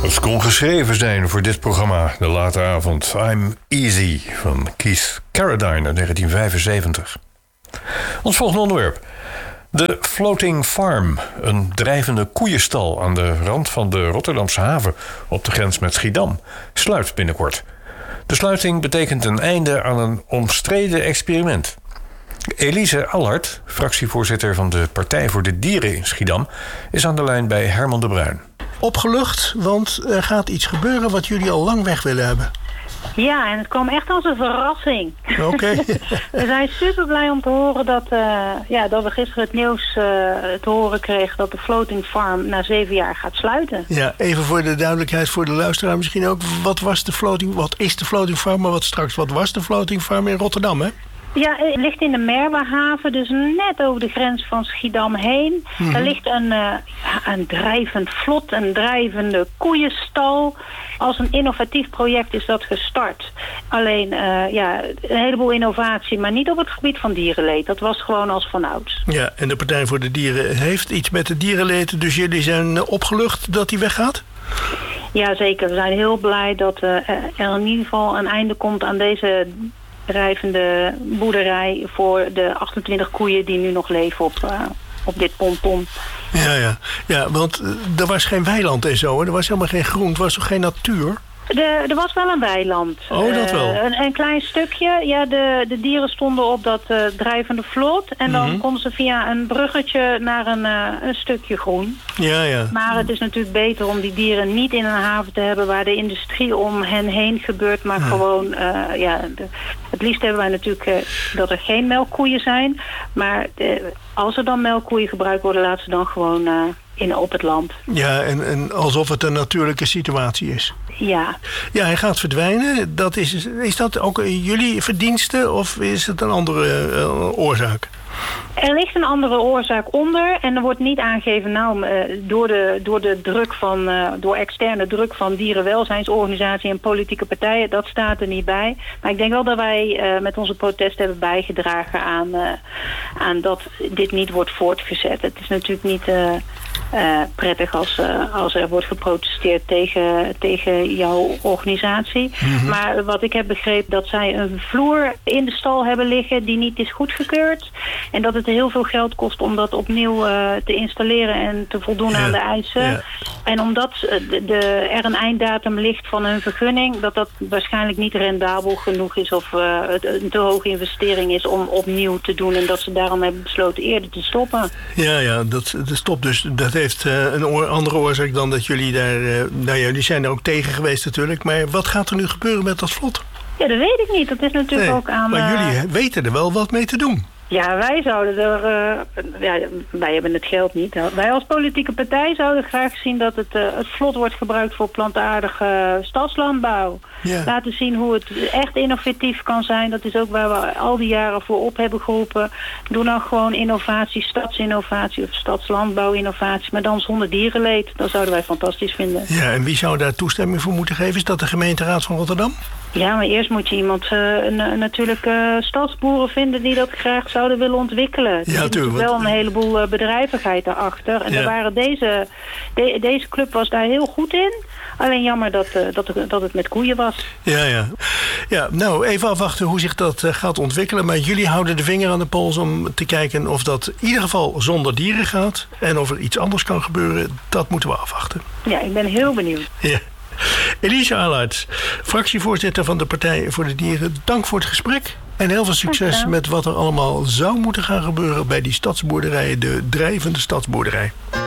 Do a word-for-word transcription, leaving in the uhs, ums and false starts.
Het kon geschreven zijn voor dit programma, de late avond. I'm Easy van Keith Carradine uit negentien vijfenzeventig. Ons volgende onderwerp. De Floating Farm, een drijvende koeienstal aan de rand van de Rotterdamse haven op de grens met Schiedam, sluit binnenkort. De sluiting betekent een einde aan een omstreden experiment. Elise Allard, fractievoorzitter van de Partij voor de Dieren in Schiedam, is aan de lijn bij Herman de Bruin. Opgelucht, want er gaat iets gebeuren wat jullie al lang weg willen hebben. Ja, en het kwam echt als een verrassing. Oké. Okay. We zijn super blij om te horen dat, uh, ja, dat we gisteren het nieuws uh, te horen kregen dat de Floating Farm na zeven jaar gaat sluiten. Ja, even voor de duidelijkheid voor de luisteraar misschien ook. Wat was de Floating, wat is de Floating Farm, maar wat straks, wat was de Floating Farm in Rotterdam, hè? Ja, het ligt in de Merwehaven, dus net over de grens van Schiedam heen. Mm-hmm. Er ligt een, uh, een drijvend vlot, een drijvende koeienstal. Als een innovatief project is dat gestart. Alleen, uh, ja, een heleboel innovatie, maar niet op het gebied van dierenleed. Dat was gewoon als vanouds. Ja, en de Partij voor de Dieren heeft iets met de dierenleed, dus jullie zijn opgelucht dat die weggaat? Ja, zeker. We zijn heel blij dat uh, er in ieder geval een einde komt aan deze drijvende boerderij voor de achtentwintig koeien die nu nog leven op, uh, op dit ponton. Ja, ja. Ja, want uh, er was geen weiland en zo, hè? Er was helemaal geen groen, er was ook geen natuur. De, er was wel een weiland. Oh, dat wel. Uh, een, een klein stukje. Ja, de, de dieren stonden op dat uh, drijvende vlot. En dan mm-hmm. konden ze via een bruggetje naar een, uh, een stukje groen. Ja, ja. Maar het is natuurlijk beter om die dieren niet in een haven te hebben waar de industrie om hen heen gebeurt. Maar ja. gewoon, uh, ja, de, het liefst hebben wij natuurlijk uh, dat er geen melkkoeien zijn. Maar uh, als er dan melkkoeien gebruikt worden, laten ze dan gewoon uh, in op het land. Ja, en, en alsof het een natuurlijke situatie is. Ja. Ja, hij gaat verdwijnen. Dat is, is dat ook jullie verdienste of is het een andere uh, oorzaak? Er ligt een andere oorzaak onder en er wordt niet aangegeven nou, uh, door, de, door de druk van, uh, door externe druk van dierenwelzijnsorganisaties en politieke partijen. Dat staat er niet bij. Maar ik denk wel dat wij uh, met onze protest hebben bijgedragen aan, uh, aan dat dit niet wordt voortgezet. Het is natuurlijk niet uh, uh, prettig als, uh, als er wordt geprotesteerd tegen, tegen jouw organisatie. Mm-hmm. Maar wat ik heb begrepen dat zij een vloer in de stal hebben liggen die niet is goedgekeurd. En dat het heel veel geld kost om dat opnieuw uh, te installeren en te voldoen ja, aan de eisen. Ja. En omdat de, de, er een einddatum ligt van hun vergunning, dat dat waarschijnlijk niet rendabel genoeg is of uh, het een te hoge investering is om opnieuw te doen. En dat ze daarom hebben besloten eerder te stoppen. Ja, ja, dat, dat stopt dus. Dat heeft uh, een oor, andere oorzaak dan dat jullie daar... Uh, nou ja, jullie zijn er ook tegen geweest natuurlijk. Maar wat gaat er nu gebeuren met dat vlot? Ja, dat weet ik niet. Dat is natuurlijk nee, ook aan... Maar uh, jullie weten er wel wat mee te doen. Ja, wij zouden er... Uh, ja, wij hebben het geld niet. Wij als politieke partij zouden graag zien dat het, uh, het vlot wordt gebruikt voor plantaardige stadslandbouw. Ja. Laten zien hoe het echt innovatief kan zijn. Dat is ook waar we al die jaren voor op hebben geroepen. Doe nou gewoon innovatie, stadsinnovatie of stadslandbouwinnovatie, maar dan zonder dierenleed. Dat zouden wij fantastisch vinden. Ja, en wie zou daar toestemming voor moeten geven? Is dat de gemeenteraad van Rotterdam? Ja, maar eerst moet je iemand, uh, een, natuurlijk uh, stadsboeren vinden die dat graag zouden willen ontwikkelen. Er ja, zit natuurlijk wel een heleboel uh, bedrijvigheid daarachter. En ja. er waren deze, de, deze club was daar heel goed in. Alleen jammer dat, uh, dat, dat het met koeien was. Ja, ja. Ja, nou, even afwachten hoe zich dat uh, gaat ontwikkelen. Maar jullie houden de vinger aan de pols om te kijken of dat in ieder geval zonder dieren gaat. En of er iets anders kan gebeuren, dat moeten we afwachten. Ja, ik ben heel benieuwd. Ja. Elise Allard, fractievoorzitter van de Partij voor de Dieren. Dank voor het gesprek. En heel veel succes met wat er allemaal zou moeten gaan gebeuren bij die stadsboerderij, de drijvende stadsboerderij.